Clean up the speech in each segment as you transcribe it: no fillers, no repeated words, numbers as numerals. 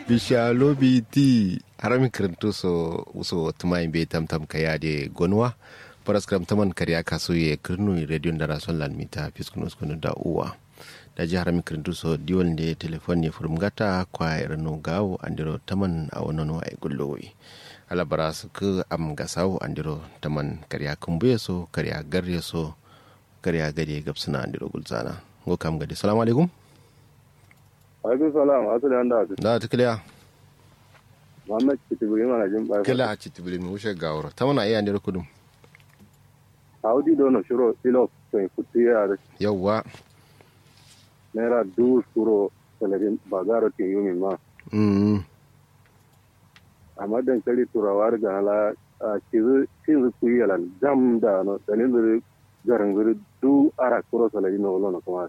bishalo biti harami karanto so uso tumai be tamtam kaya de gonwa paraskram taman kariya kaso ye kirnu radio ndara son lan mita fiskunus kunu da uwa da ji harami karanto so diwol de telefon ne furmgata kwa irno gawo andiro taman a wonono ay gullowi ala baras ku am gasawo andiro taman kariya kumbuye so kariya garye so kariya gade gabsuna andiro gulzana go kam gade assalamu alaikum. Alaikum salam, asali an da ta kiliya. Muhammad Kitibiri mana jin bai. Kila Kitibiri mu wuce gawar. Ta mana iya ndar kudum. Audi dono shiro ilo sai kutiya da Yawwa. naira du suro salarin bazaro ke yumi ma. Amma dan kali turawar ga la kizu kuyi yalan jam da no dalin zuri garin zuri du ara kuro salarin no lono kuma.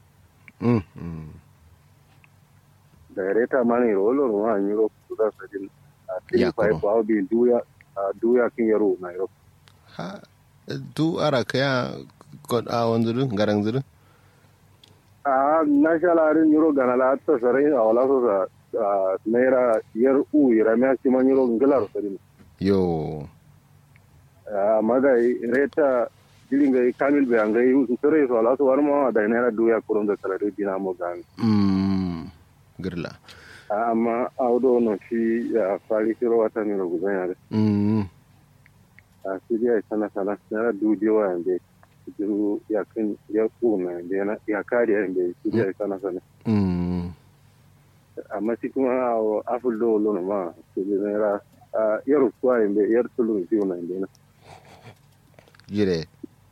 Da reta mani rolo no an yiro da sadin Ya pai kuro. ba bi duya kin yaro na yiro. Ha du ara kaya kod a wanzuru garang zuru. Na shalarin yiro ganala ta sarai a wala so sa naira yar yira me ci man yiro ngalar sadin. Yo. Maga reta dilinga kamil be angai su sare so wala so warma da naira duya kurum da salari dinamo gang. Girla. Amma audo no shi ya fari shiro wata ne ruguzan yare. Shi dai sana naira dudiyo yande. Jiru ya kan ya kuna da ya kare yande shi dai sana. Amma shi kuma aful do lono ma shi naira yar kuwa yande yar tulu shi na yande na. Gire.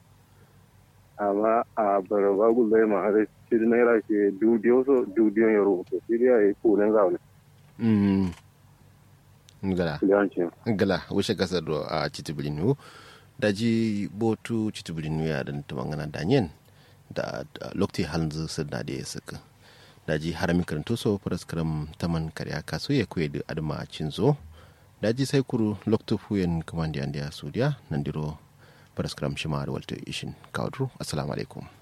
Amma a baraba gulbai ma har shi naira shi dudiyon yaro to shi dai kunen zaune. Ngala. Yancin. Ngala wuce kasar do a Chitibirinu. Daji botu Chitibirinu ya dan tumangana danyen da lokti hanzu sirna da ya saka. Daji harami karanto so paraskaram taman karya kaso ya kuye da adama cinzo. Daji sai kuru lokto fuyen kamandi andiya sudiya nandiro paraskaram shima da walto ishin kawadru. Assalamu alaikum.